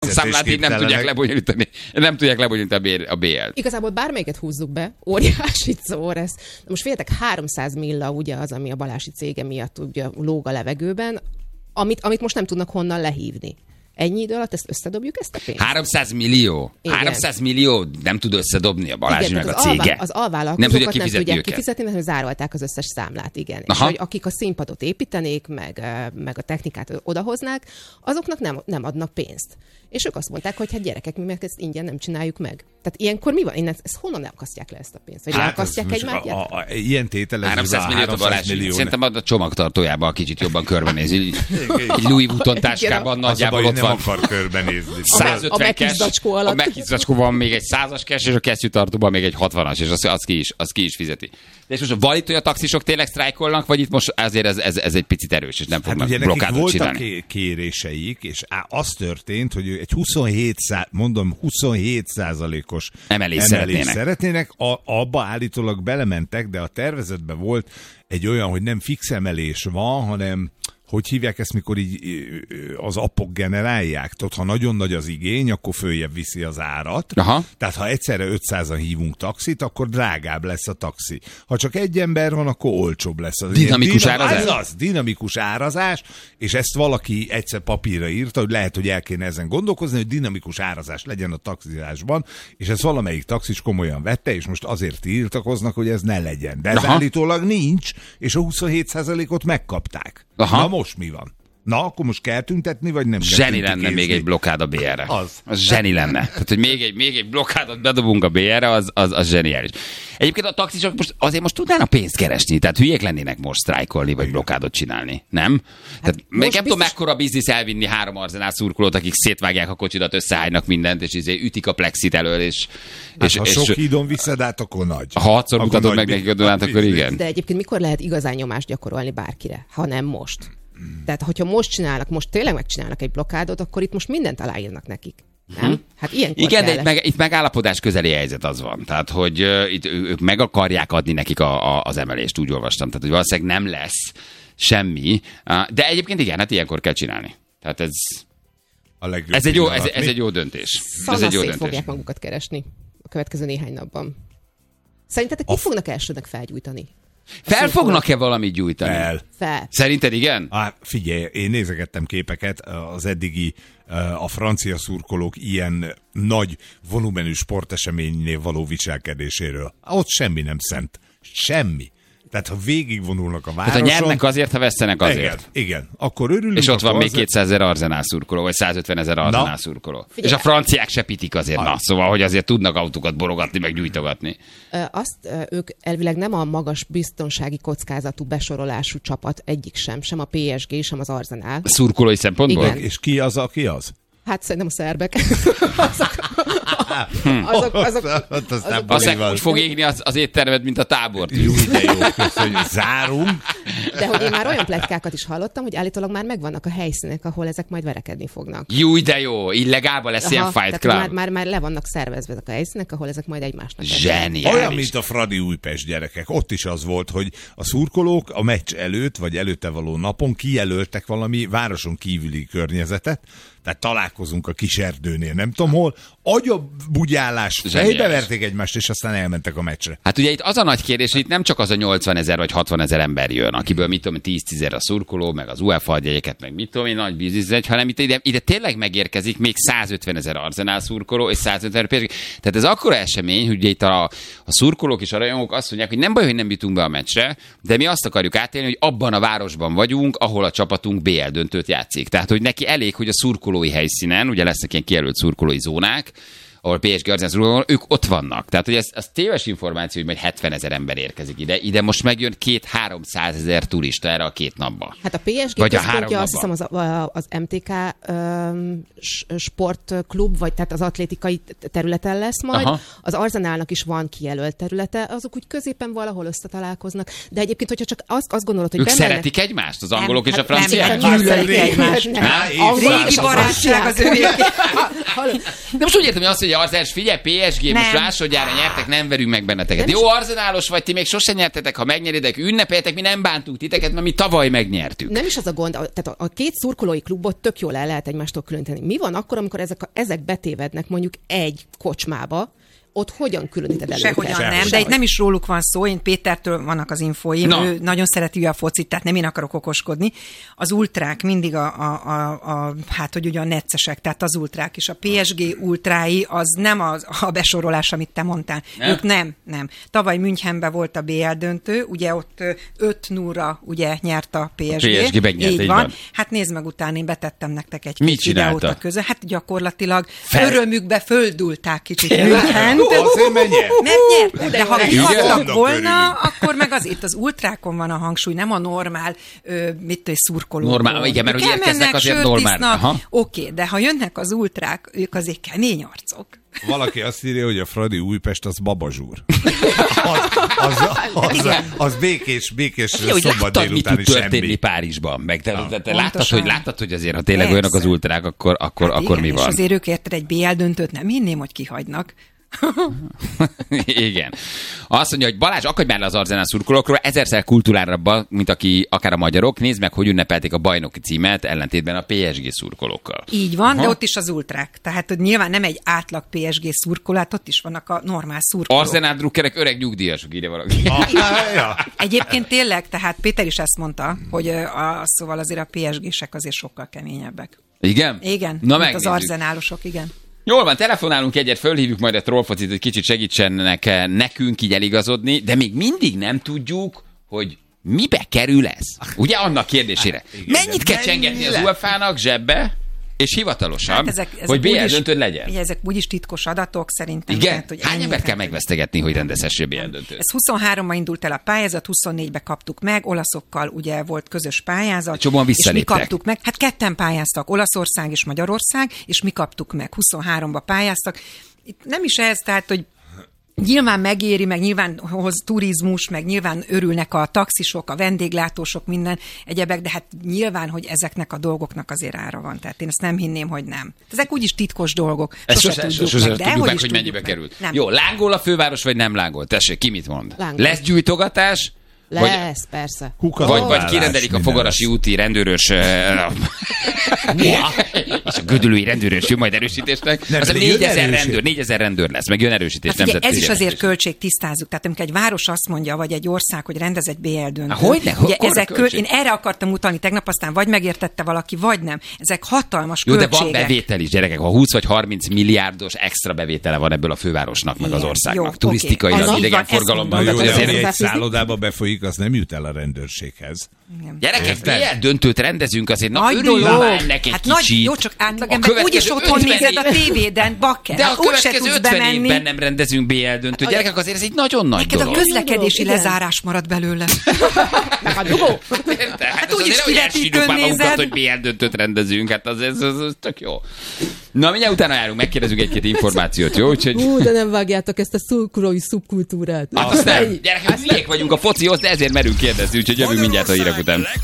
számlát így nem tudják lebonyolítani. Nem tudják lebonyolítani a BL-t. Igazából bármelyiket húzzuk be, óriási szó ez. Most féltek 300 milla ugye az, ami a Balási cége miatt ugye lóg a levegőben, amit most nem tudnak honnan lehívni. Ennyi idő alatt ezt összedobjuk, ezt a pénzt? 300 millió? Igen. 300 millió nem tud összedobni a Balázs meg a cége. Az alvállalkozókat nem tudják kifizetni, mert zárolták az összes számlát, igen. Aha. És hogy akik a színpadot építenék, meg a technikát odahoznák, azoknak nem adnak pénzt. És ők azt mondták, hogy hát gyerekek, mi meg ezt ingyen nem csináljuk meg. Tehát ilyenkor mi van? Ezt honnan akasztják le ezt a pénzt? Vagy leakasztják egy mártyát? Ilyen tételező 300 millió. Szerintem a csomagtartójában kicsit jobban körbenéz. Egy Louis Vuitton táskában nagyjából ott van. Akar körbenézni. 150 a megkizzacskó alatt. A megkizzacskóban még egy 100-as cash, és a kesztyűtartóban még egy 60-as, és azt ki is fizeti. De és most van itt, hogy a taxisok tényleg sztrájkolnak, vagy itt most azért ez egy picit erős, és nem fognak blokkádot csinálni? Voltak kéréseik, és az történt, hogy egy 27%-os emelést szeretnének. Abba állítólag belementek, de a tervezetben volt egy olyan, hogy nem fix emelés van, hanem hogy hívják ezt, mikor így az appok generálják? Tudod, ha nagyon nagy az igény, akkor följebb viszi az árat. Aha. Tehát ha egyszerre 500-an hívunk taxit, akkor drágább lesz a taxi. Ha csak egy ember van, akkor olcsóbb lesz. Dinamikus árazás? Az dinamikus árazás, és ezt valaki egyszer papírra írta, hogy lehet, hogy el kéne ezen gondolkozni, hogy dinamikus árazás legyen a taxizásban, és ezt valamelyik taxis komolyan vette, és most azért tiltakoznak, hogy ez ne legyen. De ez állítólag nincs, és a 27%-ot megkapták. Aha. Na most mi van? Na, akkor most kell tüntetni, vagy nem? Zseni lenne még egy blokkád a BR-re. Az zseni lenne. Tehát, hogy még egy blokkádot bedobunk a BR-re, az zseniális. Egyébként a taxisok most tudnának pénzt keresni, tehát hülyék lennének most sztrájkolni, vagy blokkádot csinálni, nem? Tehát még nem tudom, mekkora biznisz elvinni 3 Arzenál szurkolót, akik szétvágják a kocsidat, összehánynak mindent, és ütik a plexit elől, és ha sok hídon viszed át, akkor nagy. Ha 6-szor mutatod meg nekik a Dunát, akkor igen. De egyébként mikor lehet igazán nyomást gyakorolni bárkire, ha nem most? Tehát, hogyha most tényleg megcsinálnak egy blokkádot, akkor itt most mindent aláírnak nekik. Nem? Hát ilyenkor igen, de itt megállapodás közeli helyzet az van. Tehát, hogy itt ők meg akarják adni nekik az emelést, úgy olvastam. Tehát, hogy valószínűleg nem lesz semmi. De egyébként igen, hát ilyenkor kell csinálni. Tehát ez egy jó döntés. Szanaszét fogják magukat keresni a következő néhány napban. Szerintetek mit fognak elsőnek felgyújtani? Fel fognak-e valamit gyújtani? Fel. Szerinted igen? Figyelj, én nézegettem képeket az eddigi a francia szurkolók ilyen nagy volumenű sporteseménynél való viselkedéséről. Ott semmi nem szent. Semmi. Tehát ha végigvonulnak a városon... Tehát ha nyernek azért, ha vesztenek azért. Igen. Akkor örülünk. És ott van még 200 000 Arzenál szurkoló, vagy 150 000 Arzenál szurkoló. És a franciák se pitik azért. Szóval, hogy azért tudnak autókat borogatni, meg gyújtogatni. Ők elvileg nem a magas biztonsági kockázatú besorolású csapat, egyik sem a PSG, sem az Arzenál. Szurkolói szempontból? Igen. És ki az, aki az? Hát szerintem a szerbek. Azok úgy fog égni az éttermed, mint a tábort. Jó, de jó, köszönjük. Zárunk. De hogy én már olyan pletykákat is hallottam, hogy állítólag már megvannak a helyszínek, ahol ezek majd verekedni fognak. Jó, de jó, illegálban lesz ilyen Fight Club. Már le vannak szervezve ezek a helyszínek, ahol ezek majd egymásnak. Zseniális. Olyan, mint a Fradi Újpest, gyerekek. Ott is az volt, hogy a szurkolók a meccs előtt, vagy előtte való napon kijelöltek valami városon kívüli környezetet, tehát találkozunk a kis erdőnél, nem tudom hol, agyabugyálás, fejbeverték egymást, és aztán elmentek a meccsre. Hát ugye itt az a nagy kérdés, hogy itt nem csak az a 80 000 vagy 60 000 ember jön, akiből mit tudom, 10 000 a szurkoló, meg az UEFA adjegyeket, meg mit tudom én, nagy biznisz, hanem ide tényleg megérkezik még 150 000 Arzenál szurkoló, és 150 000 PSG. Tehát ez akkora esemény, hogy itt a szurkolók és a rajongók azt mondják, hogy nem baj, hogy nem jutunk be a meccsre, de mi azt akarjuk átélni, hogy abban a városban vagyunk, ahol a csapatunk BL döntőt játszik. Tehát, hogy neki elég, hogy a szurkolói helyszínen, ugye lesznek ilyen kijelölt szurkolói zónák, ahol PSG Arzenál, ők ott vannak. Tehát, hogy ez téves információ, hogy majd 70 000 ember érkezik ide. Ide most megjön 200-300 000 turista erre a 2 napba. Hát a PSG központja, azt hiszem az MTK sportklub, vagy tehát az atlétikai területen lesz majd. Aha. Az Arzenálnak is van kijelölt területe, azok úgy középen valahol összetalálkoznak. De egyébként, hogyha csak azt gondolod, hogy ők szeretik egymást, az angolok és a franciák? Nem gyűlölik egymást. Régi barátság az övék. De most úgy értem, hogy azt, hogy hogy Arzenás, figyelj, PSG, most másodjára nyertek, nem verünk meg benneteket. Jó, Arzenálos vagy, ti még sose nyertetek, ha megnyeritek, ünnepeljetek, mi nem bántunk titeket, mert mi tavaly megnyertük. Nem is az a gond, tehát a két szurkolói klubot tök jól el lehet egymástól különíteni. Mi van akkor, amikor ezek betévednek mondjuk egy kocsmába, ott hogyan különíted el? Sehogyan nem, de itt nem is róluk van szó, én Pétertől vannak az infóim, ő nagyon szereti a focit, tehát nem én akarok okoskodni. Az ultrák mindig hát hogy ugye a neccesek, tehát az ultrák, és a PSG ultrái az nem a besorolás, amit te mondtál. Nem? Ők nem. Tavaly Münchenben volt a BL döntő, ugye ott 5-0-ra ugye nyert a PSG. A PSG megnyert, így van. Hát nézd meg utána, én betettem nektek egy kis videót a közön. Hát gyakorlatilag örömükbe földulták kicsit München. Azért mert nyert. De ha kihattak volna, akkor meg itt az ultrákon van a hangsúly, nem a normál szurkolókon. Normál, igen, mert hogy érkeznek azért normál. Oké, de ha jönnek az ultrák, ők azért kemény arcok. Valaki azt írja, hogy a Fradi Újpest az babazsúr. Az békés szombat délutáni semmi. Történni Párizsban. Meg te láttad, hogy azért, ha tényleg olyanok az ultrák, akkor mi van? És azért ők érted egy BL döntőt, nem hinném, hogy kihagynak. Igen. Azt mondja, hogy Balázs, akadj már le az Arzenál szurkolókról, ezerszer kultúrárabbak, mint akár a magyarok. Nézd meg, hogy ünnepelték a bajnoki címet, ellentétben a PSG szurkolókkal. Így van, de ott is az ultrák. Tehát, hogy nyilván nem egy átlag PSG szurkolát, ott is vannak a normál szurkolók. Arzenál drukkerek öreg nyugdíjasok, írja valaki. Egyébként tényleg, tehát Péter is ezt mondta, hogy szóval azért a PSG-sek azért sokkal keményebbek. Igen? Igen, mint az arzenálosok, igen. Jól van, telefonálunk egyet, fölhívjuk majd a Trollfocit, hogy kicsit segítsenek nekünk így eligazodni, de még mindig nem tudjuk, hogy mibe kerül ez. Ugye annak kérdésére. Mennyit kell csengetni az UEFA-nak zsebbe, és hivatalosan, hát ezek hogy BL döntőd legyen? Ugye ezek úgyis titkos adatok szerintem. Igen? Tehát, hogy hány embert kell megvesztegetni, hogy rendezhessél BL döntőt? Ez 23-ban indult el a pályázat, 24-be kaptuk meg, olaszokkal ugye volt közös pályázat. Csomóan visszaléptek. És mi kaptuk meg. Hát ketten pályáztak, Olaszország és Magyarország, és mi kaptuk meg. 23-ba pályáztak. Itt nem is ez, tehát, hogy nyilván megéri, meg nyilván hoz turizmus, meg nyilván örülnek a taxisok, a vendéglátósok, minden egyebek, de hát nyilván, hogy ezeknek a dolgoknak azért ára van. Tehát én ezt nem hinném, hogy nem. Ezek úgyis titkos dolgok. Sose tudjuk meg, hogy mennyibe került. Jó, lángol a főváros, vagy nem lángol? Tessék, ki mit mond? Lángol. Lesz gyújtogatás? Lesz, persze. Vagy kirendelik a Fogarasi úti rendőrös és a gödöllői rendőrös jön majd erősítésnek. Az 4000 rendőr lesz, meg jön erősítés. Hát ugye, ez is azért költség, tisztázzuk. Tehát amikor egy város azt mondja, vagy egy ország, hogy rendez egy BL döntőt. Én erre akartam utalni tegnap, aztán vagy megértette valaki, vagy nem. Ezek hatalmas költségek. Jó, de van bevétel is, gyerekek. Ha 20 vagy 30 milliárdos extra bevétele van ebből a fővárosnak, meg az országnak. Turisztikailag, idegenforgalomban. Egy szállodába befolyik, az nem jut el a rendőrséghez. Gyerekek, BL döntőt rendezünk, azért örüljön már ennek egy kicsit. Jó, csak átlagember úgyis otthon nézed a tévéden, bakker. De a következő 50 évben nem rendezünk BL döntőt. Gyerekek, azért ez egy nagyon nagy dolog. Neked a közlekedési lezárás marad belőle. Hát úgyis kivetítőn nézed. Hogy BL döntőt rendezünk, hát az tök jó. Na, mindjárt utána járunk, megkérdezünk egy-két információt, jó? De nem vágjátok ezt a szurkolói szubkultúrát. Hát azt nem. Gyerekek, miék vagyunk a focihoz, de ezért merünk kérdezni, úgyhogy jövünk mindjárt a hírek után.